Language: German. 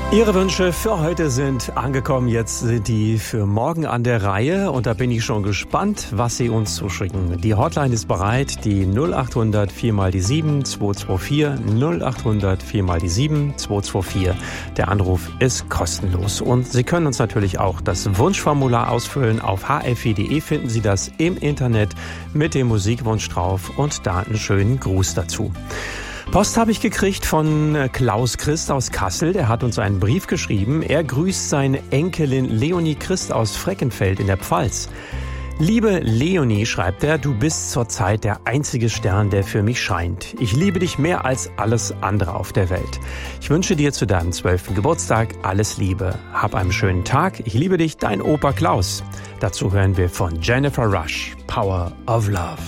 Ihre Wünsche für heute sind angekommen. Jetzt sind die für morgen an der Reihe. Und da bin ich schon gespannt, was Sie uns zuschicken. Die Hotline ist bereit. Die 0800 4x7 224 0800 4x7 224. Der Anruf ist kostenlos. Und Sie können uns natürlich auch das Wunschformular ausfüllen. Auf hfi.de finden Sie das im Internet mit dem Musikwunsch drauf und da einen schönen Gruß dazu. Post habe ich gekriegt von Klaus Christ aus Kassel. Der hat uns einen Brief geschrieben. Er grüßt seine Enkelin Leonie Christ aus Freckenfeld in der Pfalz. Liebe Leonie, schreibt er, du bist zurzeit der einzige Stern, der für mich scheint. Ich liebe dich mehr als alles andere auf der Welt. Ich wünsche dir zu deinem 12. Geburtstag alles Liebe. Hab einen schönen Tag. Ich liebe dich, dein Opa Klaus. Dazu hören wir von Jennifer Rush, Power of Love.